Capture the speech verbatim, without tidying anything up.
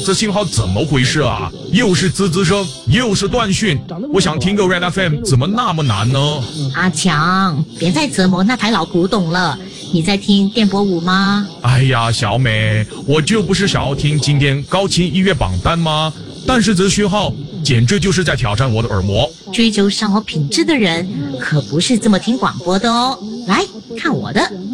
这信号怎么回事啊？又是滋滋声，又是断讯，我想听个 Red F M， 怎么那么难呢？ 阿强，别再折磨那台老古董了。你在听电波舞吗？ 哎呀，小美，我就不是想要听今天高清音乐榜单吗？但是这讯号简直就是在挑战我的耳膜。 追求生活品质的人可不是这么听广播的哦。来看我的。